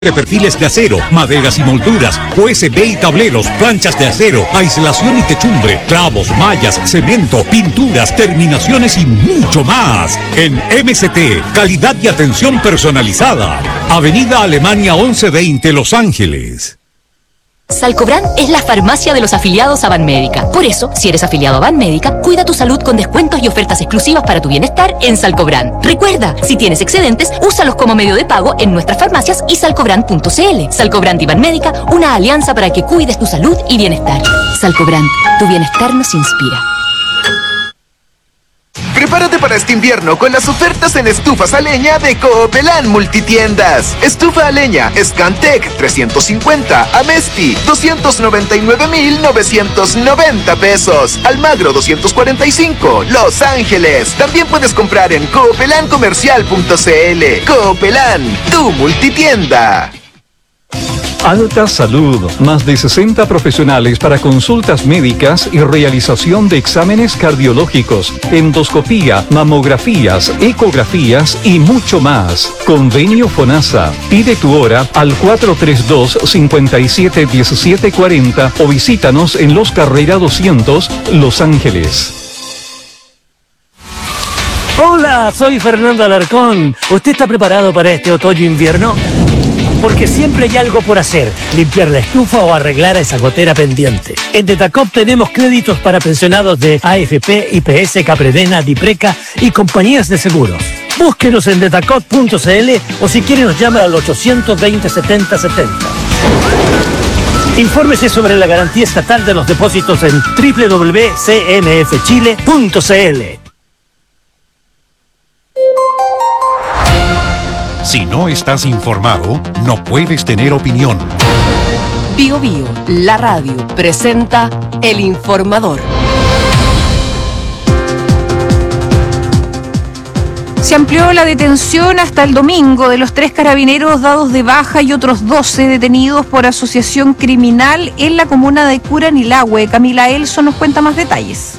de perfiles de acero, maderas y molduras, USB y tableros, planchas de acero, aislación y techumbre, clavos, mallas, cemento, pinturas, terminaciones y mucho más. En MCT, calidad y atención personalizada. Avenida Alemania 1120, Los Ángeles. Salcobran es la farmacia de los afiliados a Banmédica. Por eso, si eres afiliado a Banmédica, cuida tu salud con descuentos y ofertas exclusivas para tu bienestar en Salcobran. Recuerda, si tienes excedentes, úsalos como medio de pago en nuestras farmacias y salcobran.cl. Salcobran y Banmédica, una alianza para que cuides tu salud y bienestar. Salcobran, tu bienestar nos inspira. Prepárate para este invierno con las ofertas en estufas a leña de Coopelán Multitiendas. Estufa a leña Scantec 350, Amesti 299,990 pesos. Almagro 245, Los Ángeles. También puedes comprar en coopelancomercial.cl. Coopelán, tu multitienda. Alta Salud, más de 60 profesionales para consultas médicas y realización de exámenes cardiológicos, endoscopía, mamografías, ecografías y mucho más. Convenio FONASA. Pide tu hora al 432-571740 o visítanos en Los Carrera 200, Los Ángeles. Hola, soy Fernando Alarcón. ¿Usted está preparado para este otoño-invierno? Porque siempre hay algo por hacer, limpiar la estufa o arreglar a esa gotera pendiente. En Detacop tenemos créditos para pensionados de AFP, IPS, Capredena, Dipreca y compañías de seguros. Búsquenos en detacop.cl o si quiere nos llama al 820-7070. Infórmese sobre la garantía estatal de los depósitos en www.cmfchile.cl. Si no estás informado, no puedes tener opinión. Bio Bio, la radio, presenta El Informador. Se amplió la detención hasta el domingo de los 3 carabineros dados de baja y otros 12 detenidos por asociación criminal en la comuna de Curanilahue. Camila Elso nos cuenta más detalles.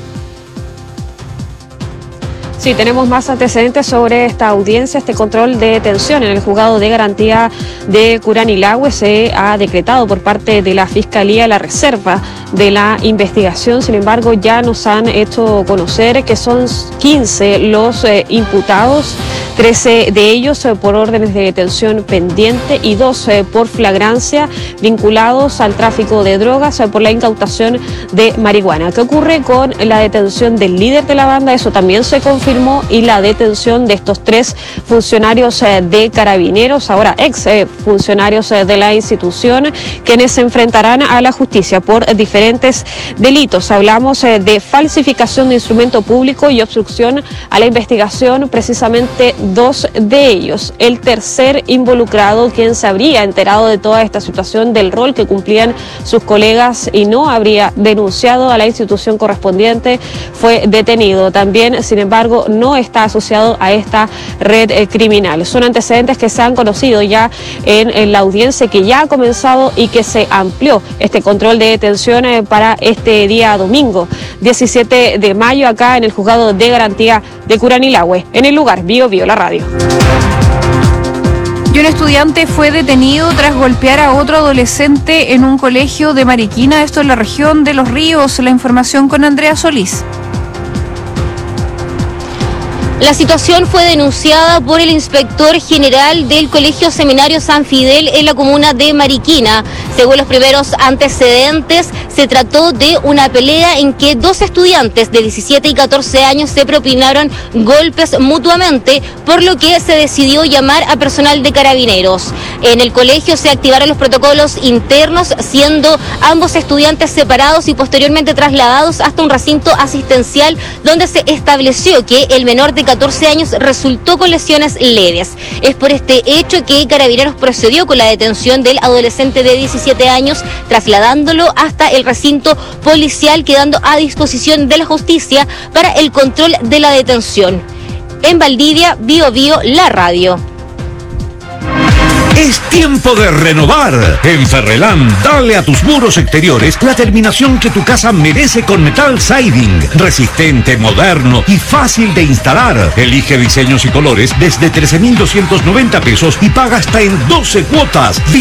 Sí, tenemos más antecedentes sobre esta audiencia, este control de detención en el juzgado de garantía de Curanilahue. Se ha decretado por parte de la Fiscalía la reserva de la investigación. Sin embargo, ya nos han hecho conocer que son 15 los imputados, 13 de ellos por órdenes de detención pendiente y 2 por flagrancia vinculados al tráfico de drogas por la incautación de marihuana. ¿Qué ocurre con la detención del líder de la banda? Eso también se confirmó, y la detención de estos 3 funcionarios de Carabineros, ahora ex funcionarios de la institución, quienes se enfrentarán a la justicia por diferentes delitos. Hablamos de falsificación de instrumento público y obstrucción a la investigación, precisamente 2 de ellos. El tercer involucrado, quien se habría enterado de toda esta situación, del rol que cumplían sus colegas y no habría denunciado a la institución correspondiente, fue detenido. También, sin embargo, no está asociado a esta red criminal. Son antecedentes que se han conocido ya en la audiencia que ya ha comenzado y que se amplió este control de detención para este día domingo 17 de mayo acá en el juzgado de garantía de Curanilahue. En el lugar, Bio Bio, la radio. Y un estudiante fue detenido tras golpear a otro adolescente en un colegio de Mariquina, esto en la región de Los Ríos. La información con Andrea Solís. La situación fue denunciada por el inspector general del Colegio Seminario San Fidel en la comuna de Mariquina. Según los primeros antecedentes, se trató de una pelea en que 2 estudiantes de 17 y 14 años se propinaron golpes mutuamente, por lo que se decidió llamar a personal de Carabineros. En el colegio se activaron los protocolos internos, siendo ambos estudiantes separados y posteriormente trasladados hasta un recinto asistencial donde se estableció que el menor de 14 años resultó con lesiones leves. Es por este hecho que Carabineros procedió con la detención del adolescente de 17 años, trasladándolo hasta el recinto policial, quedando a disposición de la justicia para el control de la detención. En Valdivia, Bio Bio, la radio. Es tiempo de renovar. En Ferrelán, dale a tus muros exteriores la terminación que tu casa merece con Metal Siding. Resistente, moderno y fácil de instalar. Elige diseños y colores desde 13,290 pesos y paga hasta en 12 cuotas.